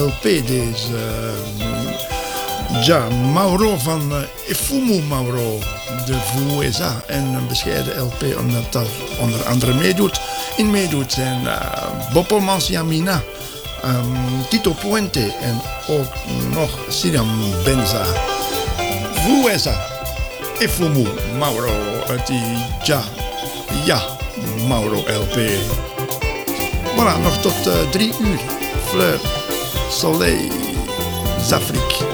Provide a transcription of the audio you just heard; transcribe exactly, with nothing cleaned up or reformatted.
L P deze. Ja, Mauro van uh, Ifumu Mauro de Vueza. En een bescheiden L P omdat daar onder andere meedoet. In meedoet zijn uh, Bopo Mansiamina, um, Tito Puente en ook nog Siram Benza. Vueza, Ifumu Mauro uit die Ja, ja, Mauro L P. Voilà, nog tot uh, drie uur. Fleur, Soleil, Zafrique.